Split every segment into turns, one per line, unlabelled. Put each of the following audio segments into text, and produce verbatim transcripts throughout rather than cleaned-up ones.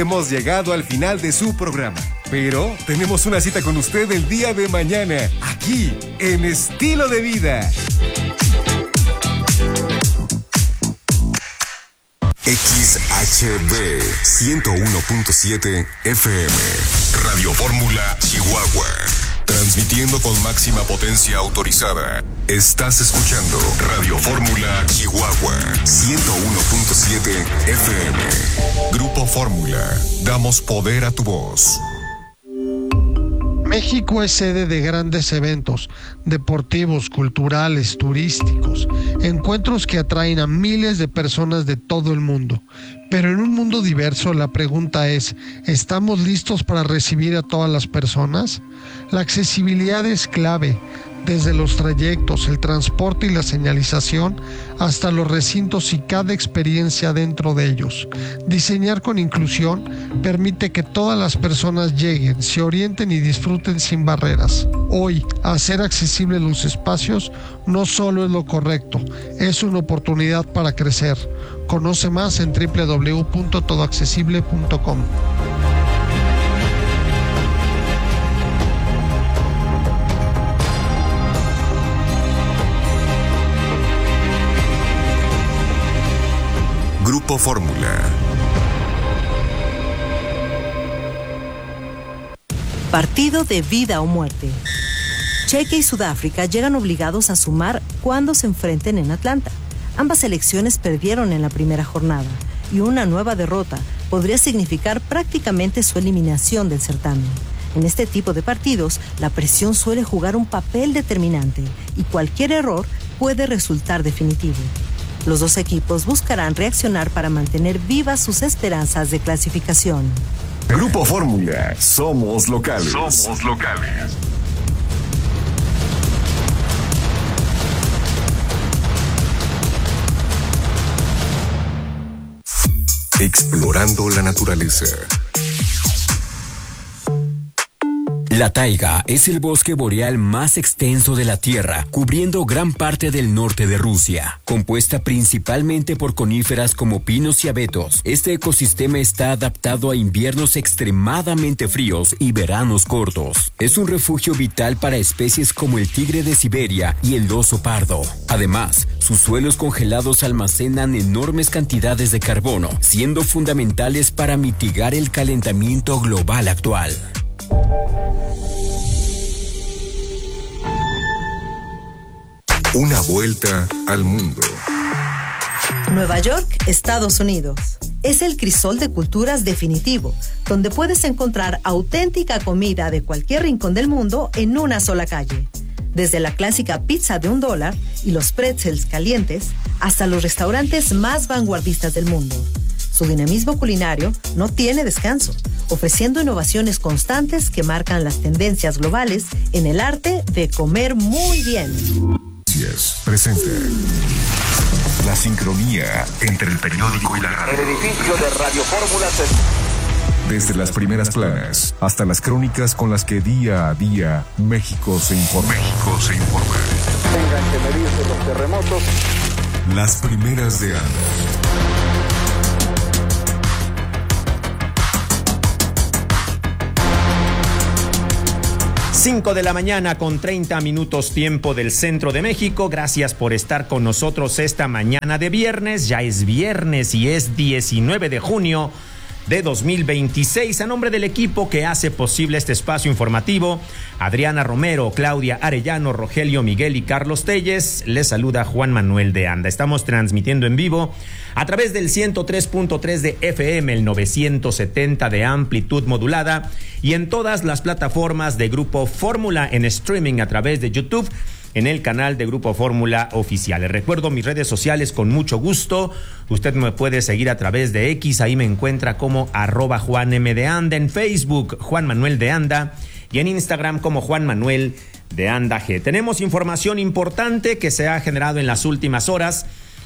Hemos llegado al final de su programa, pero tenemos una cita con usted el día de mañana, aquí, en Estilo de Vida.
X H B ciento uno punto siete F M, Radio Fórmula Chihuahua, transmitiendo con máxima potencia autorizada. Estás escuchando Radio Fórmula Chihuahua, ciento uno punto siete F M. Grupo Fórmula, damos poder a tu voz.
México es sede de grandes eventos deportivos, culturales, turísticos, encuentros que atraen a miles de personas de todo el mundo. Pero en un mundo diverso, la pregunta es, ¿estamos listos para recibir a todas las personas? La accesibilidad es clave, desde los trayectos, el transporte y la señalización, hasta los recintos y cada experiencia dentro de ellos. Diseñar con inclusión permite que todas las personas lleguen, se orienten y disfruten sin barreras. Hoy, hacer accesibles los espacios no solo es lo correcto, es una oportunidad para crecer. Conoce más en doble u doble u doble u punto todo accesible punto com.
Grupo Fórmula.
Partido de vida o muerte. Chequia y Sudáfrica llegan obligados a sumar cuando se enfrenten en Atlanta. Ambas selecciones perdieron en la primera jornada y una nueva derrota podría significar prácticamente su eliminación del certamen. En este tipo de partidos, la presión suele jugar un papel determinante y cualquier error puede resultar definitivo. Los dos equipos buscarán reaccionar para mantener vivas sus esperanzas de clasificación.
Grupo Fórmula, somos locales. Somos locales. Explorando la naturaleza.
La taiga es el bosque boreal más extenso de la Tierra, cubriendo gran parte del norte de Rusia. Compuesta principalmente por coníferas como pinos y abetos, este ecosistema está adaptado a inviernos extremadamente fríos y veranos cortos. Es un refugio vital para especies como el tigre de Siberia y el oso pardo. Además, sus suelos congelados almacenan enormes cantidades de carbono, siendo fundamentales para mitigar el calentamiento global actual.
Una vuelta al mundo.
Nueva York, Estados Unidos. Es el crisol de culturas definitivo, donde puedes encontrar auténtica comida de cualquier rincón del mundo en una sola calle. Desde la clásica pizza de un dólar y los pretzels calientes, hasta los restaurantes más vanguardistas del mundo. Su dinamismo culinario no tiene descanso, ofreciendo innovaciones constantes que marcan las tendencias globales en el arte de comer muy bien.
Yes, presente. La sincronía entre el periódico y la radio.
El edificio de Radio Fórmula se...
Desde las primeras planas hasta las crónicas con las que día a día México se informa. México se informa.
Tengan que medirse los terremotos.
Las primeras de Anda.
cinco de la mañana con treinta minutos tiempo del centro de México. Gracias por estar con nosotros esta mañana de viernes. Ya es viernes y es diecinueve de junio de dos mil veintiséis. A nombre del equipo que hace posible este espacio informativo, Adriana Romero, Claudia Arellano, Rogelio Miguel y Carlos Telles, les saluda Juan Manuel de Anda. Estamos transmitiendo en vivo a través del ciento tres punto tres de F M, el novecientos setenta de amplitud modulada y en todas las plataformas de Grupo Fórmula en streaming a través de YouTube, en el canal de Grupo Fórmula Oficial. Les recuerdo mis redes sociales con mucho gusto. Usted me puede seguir a través de X, ahí me encuentra como arroba Juan M de Anda, en Facebook Juan Manuel de Anda y en Instagram como Juan Manuel de Anda G. Tenemos información importante que se ha generado en las últimas horas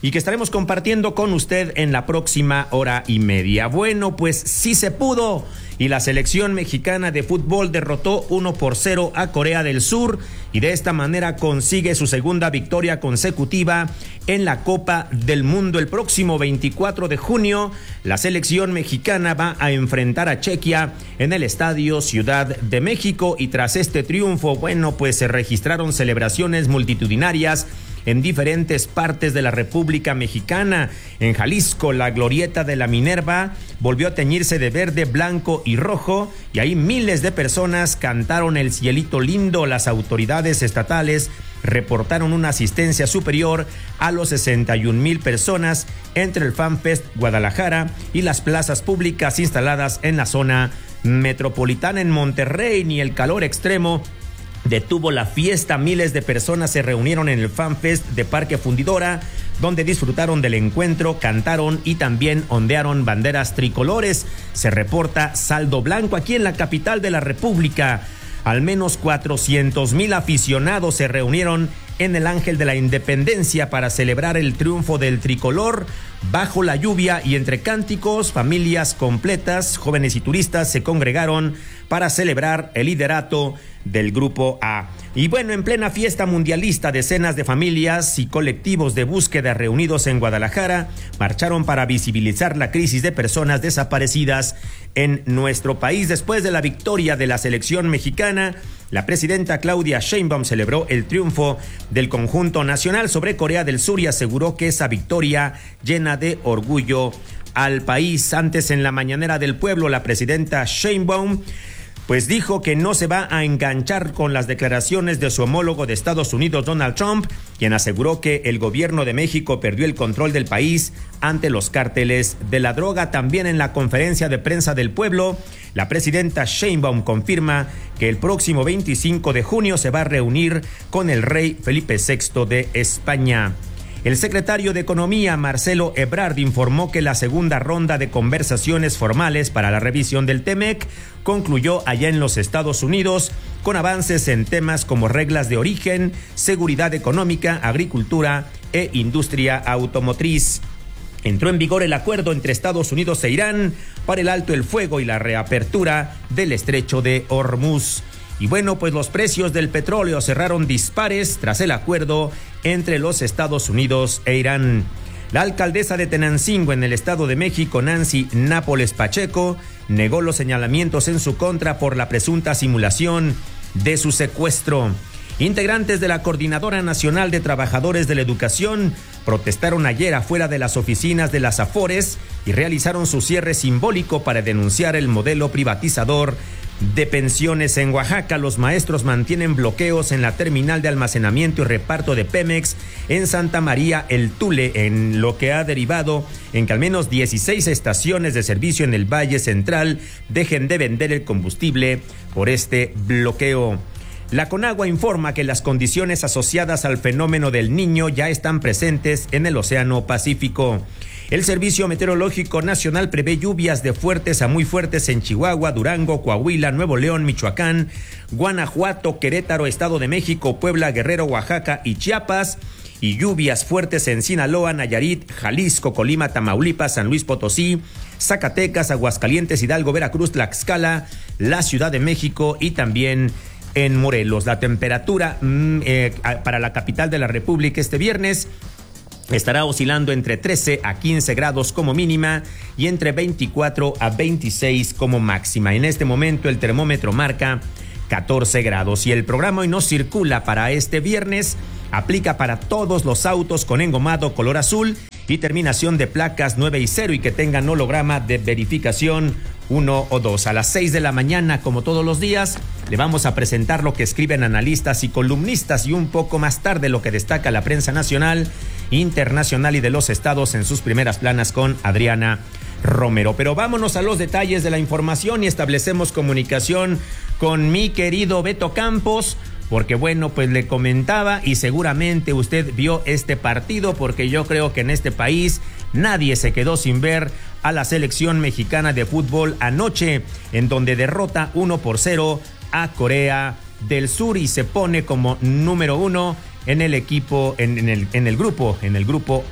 y que estaremos compartiendo con usted en la próxima hora y media. Bueno, pues sí se pudo y la selección mexicana de fútbol derrotó uno por cero a Corea del Sur y de esta manera consigue su segunda victoria consecutiva en la Copa del Mundo. El próximo veinticuatro de junio, la selección mexicana va a enfrentar a Chequia en el Estadio Ciudad de México y tras este triunfo, bueno, pues se registraron celebraciones multitudinarias en diferentes partes de la República Mexicana. En Jalisco, la glorieta de la Minerva volvió a teñirse de verde, blanco y rojo, y ahí miles de personas cantaron El Cielito Lindo. Las autoridades estatales reportaron una asistencia superior a los sesenta y un mil personas entre el FanFest Guadalajara y las plazas públicas instaladas en la zona metropolitana. En Monterrey, ni el calor extremo detuvo la fiesta. Miles de personas se reunieron en el FanFest de Parque Fundidora, donde disfrutaron del encuentro, cantaron y también ondearon banderas tricolores. Se reporta saldo blanco aquí en la capital de la República. Al menos cuatrocientos mil aficionados se reunieron en el Ángel de la Independencia para celebrar el triunfo del tricolor. Bajo la lluvia y entre cánticos, familias completas, jóvenes y turistas se congregaron para celebrar el liderato del Grupo A. Y bueno, en plena fiesta mundialista, decenas de familias y colectivos de búsqueda reunidos en Guadalajara marcharon para visibilizar la crisis de personas desaparecidas en nuestro país. Después de la victoria de la selección mexicana, la presidenta Claudia Sheinbaum celebró el triunfo del conjunto nacional sobre Corea del Sur y aseguró que esa victoria llena de orgullo al país. Antes, en la mañanera del pueblo, la presidenta Sheinbaum pues dijo que no se va a enganchar con las declaraciones de su homólogo de Estados Unidos, Donald Trump, quien aseguró que el gobierno de México perdió el control del país ante los cárteles de la droga. También en la conferencia de prensa del pueblo, la presidenta Sheinbaum confirma que el próximo veinticinco de junio se va a reunir con el rey Felipe sexto de España. El secretario de Economía, Marcelo Ebrard, informó que la segunda ronda de conversaciones formales para la revisión del TEMEC concluyó allá en los Estados Unidos con avances en temas como reglas de origen, seguridad económica, agricultura e industria automotriz. Entró en vigor el acuerdo entre Estados Unidos e Irán para el alto el fuego y la reapertura del estrecho de Hormuz. Y bueno, pues los precios del petróleo cerraron dispares tras el acuerdo entre los Estados Unidos e Irán. La alcaldesa de Tenancingo en el Estado de México, Nancy Nápoles Pacheco, negó los señalamientos en su contra por la presunta simulación de su secuestro. Integrantes de la Coordinadora Nacional de Trabajadores de la Educación protestaron ayer afuera de las oficinas de las Afores y realizaron su cierre simbólico para denunciar el modelo privatizador de pensiones. En Oaxaca, los maestros mantienen bloqueos en la terminal de almacenamiento y reparto de Pemex en Santa María el Tule, en lo que ha derivado en que al menos dieciséis estaciones de servicio en el Valle Central dejen de vender el combustible por este bloqueo. La Conagua informa que las condiciones asociadas al fenómeno del Niño ya están presentes en el Océano Pacífico. El Servicio Meteorológico Nacional prevé lluvias de fuertes a muy fuertes en Chihuahua, Durango, Coahuila, Nuevo León, Michoacán, Guanajuato, Querétaro, Estado de México, Puebla, Guerrero, Oaxaca y Chiapas, y lluvias fuertes en Sinaloa, Nayarit, Jalisco, Colima, Tamaulipas, San Luis Potosí, Zacatecas, Aguascalientes, Hidalgo, Veracruz, Tlaxcala, la Ciudad de México y también en Morelos. La temperatura mmm, eh, para la capital de la República este viernes estará oscilando entre trece a quince grados como mínima y entre veinticuatro a veintiséis como máxima. En este momento el termómetro marca catorce grados y el programa Hoy No Circula para este viernes aplica para todos los autos con engomado color azul y terminación de placas nueve y cero y que tengan holograma de verificación uno o dos. A las seis de la mañana, como todos los días, le vamos a presentar lo que escriben analistas y columnistas y un poco más tarde lo que destaca la prensa nacional, internacional y de los estados en sus primeras planas con Adriana Romero. Pero vámonos a los detalles de la información y establecemos comunicación con mi querido Beto Campos, porque bueno, pues le comentaba y seguramente usted vio este partido, porque yo creo que en este país nadie se quedó sin ver a la selección mexicana de fútbol anoche, en donde derrota uno por cero a Corea del Sur y se pone como número uno en el equipo, en, en, el, en el grupo, en el grupo A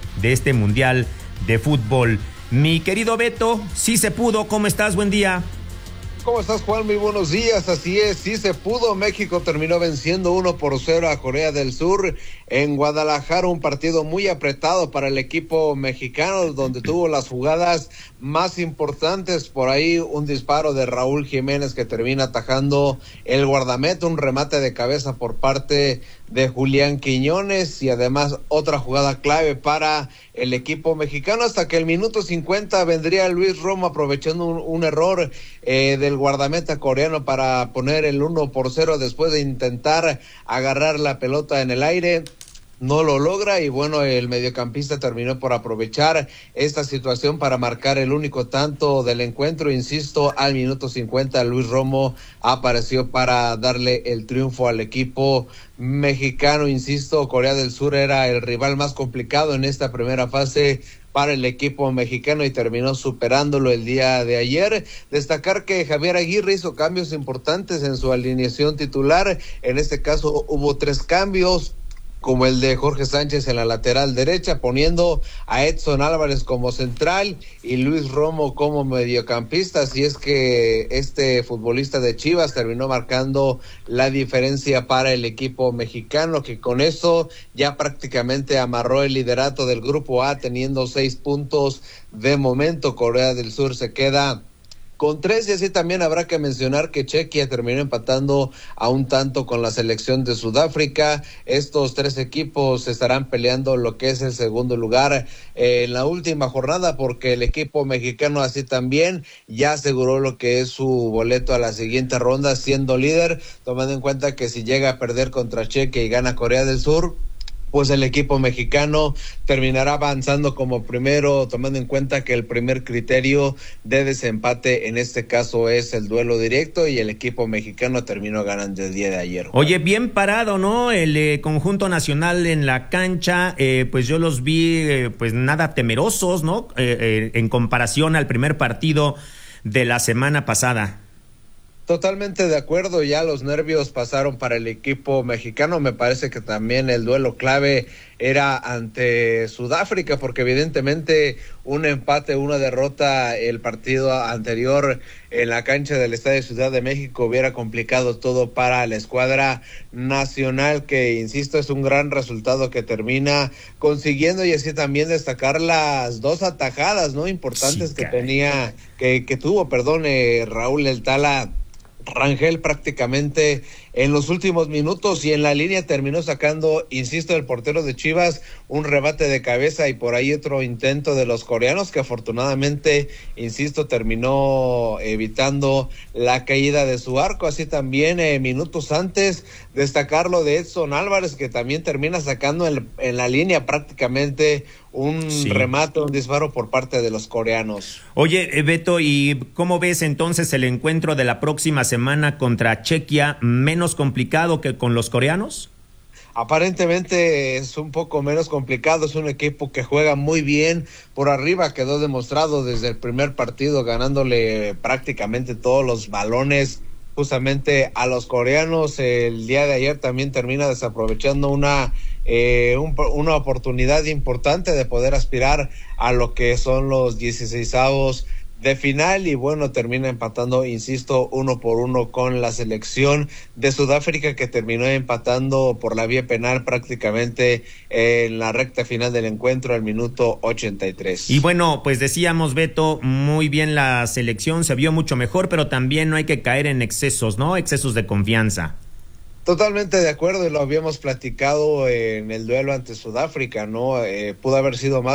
de este Mundial de Fútbol. Mi querido Beto, sí se pudo, ¿cómo estás? Buen día.
¿Cómo estás, Juan? Muy buenos días. Así es, sí se pudo. México terminó venciendo uno por cero a Corea del Sur en Guadalajara, un partido muy apretado para el equipo mexicano, donde tuvo las jugadas más importantes. Por ahí un disparo de Raúl Jiménez que termina atajando el guardameta, un remate de cabeza por parte de Julián Quiñones y además otra jugada clave para el equipo mexicano, hasta que el minuto cincuenta vendría Luis Romo aprovechando un, un error eh, del guardameta coreano para poner el uno por cero después de intentar agarrar la pelota en el aire. No lo logra y bueno, el mediocampista terminó por aprovechar esta situación para marcar el único tanto del encuentro. Insisto, al minuto cincuenta Luis Romo apareció para darle el triunfo al equipo mexicano. Insisto, Corea del Sur era el rival más complicado en esta primera fase para el equipo mexicano y terminó superándolo el día de ayer. Destacar que Javier Aguirre hizo cambios importantes en su alineación titular. En este caso hubo tres cambios, como el de Jorge Sánchez en la lateral derecha, poniendo a Edson Álvarez como central y Luis Romo como mediocampista. Así es que este futbolista de Chivas terminó marcando la diferencia para el equipo mexicano, que con eso ya prácticamente amarró el liderato del Grupo A, teniendo seis puntos de momento. Corea del Sur se queda con tres, y así también habrá que mencionar que Chequia terminó empatando a un tanto con la selección de Sudáfrica. Estos tres equipos estarán peleando lo que es el segundo lugar eh, en la última jornada, porque el equipo mexicano así también ya aseguró lo que es su boleto a la siguiente ronda, siendo líder, tomando en cuenta que si llega a perder contra Chequia y gana Corea del Sur, pues el equipo mexicano terminará avanzando como primero, tomando en cuenta que el primer criterio de desempate en este caso es el duelo directo, y el equipo mexicano terminó ganando el día de ayer.
Oye, bien parado, ¿no? El eh, conjunto nacional en la cancha, eh, pues yo los vi eh, pues nada temerosos, ¿no? Eh, eh, en comparación al primer partido de la semana pasada.
Totalmente de acuerdo, ya los nervios pasaron para el equipo mexicano. Me parece que también el duelo clave era ante Sudáfrica, porque evidentemente un empate, una derrota el partido anterior en la cancha del Estadio Ciudad de México hubiera complicado todo para la escuadra nacional, que insisto es un gran resultado que termina consiguiendo, y así también destacar las dos atajadas no importantes sí, que caray. tenía, que, que tuvo, perdón, eh, Raúl El Tala Rangel prácticamente en los últimos minutos, y en la línea terminó sacando, insisto, el portero de Chivas un rebate de cabeza, y por ahí otro intento de los coreanos que afortunadamente, insisto, terminó evitando la caída de su arco. Así también eh, minutos antes destacar lo de Edson Álvarez, que también termina sacando en, en la línea prácticamente un sí. remate, un disparo por parte de los coreanos.
Oye, Beto, ¿y cómo ves entonces el encuentro de la próxima semana contra Chequia? ¿Menos complicado que con los coreanos?
Aparentemente es un poco menos complicado, es un equipo que juega muy bien por arriba, quedó demostrado desde el primer partido ganándole prácticamente todos los balones justamente a los coreanos. El día de ayer también termina desaprovechando una eh, un, una oportunidad importante de poder aspirar a lo que son los dieciseisavos de final, y bueno, termina empatando, insisto, uno por uno con la selección de Sudáfrica, que terminó empatando por la vía penal prácticamente en la recta final del encuentro al minuto ochenta y tres.
Y bueno, pues decíamos, Beto, muy bien la selección, se vio mucho mejor, pero también no hay que caer en excesos, ¿no? Excesos de confianza.
Totalmente de acuerdo, y lo habíamos platicado en el duelo ante Sudáfrica, ¿no? Eh, pudo haber sido más